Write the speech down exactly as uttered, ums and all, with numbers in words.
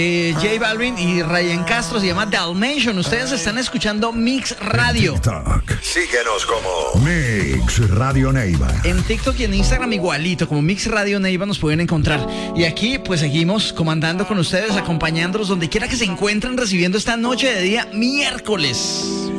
Eh, J Balvin y Ryan Castro, se llama Dalmatian. Ustedes están escuchando Mix Radio. TikTok. Síguenos como Mix Radio Neiva. En TikTok y en Instagram igualito, como Mix Radio Neiva nos pueden encontrar. Y aquí pues seguimos comandando con ustedes, acompañándolos donde quiera que se encuentren, recibiendo esta noche de día miércoles.